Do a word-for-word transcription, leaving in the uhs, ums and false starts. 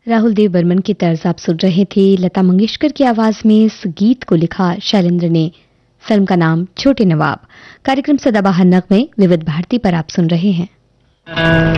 राहुल देव बर्मन की तर्ज आप सुन रहे थे। लता मंगेशकर की आवाज में इस गीत को लिखा शैलेंद्र ने। फिल्म का नाम छोटे नवाब। कार्यक्रम सदाबहार नगमे विविध भारती पर आप सुन रहे हैं।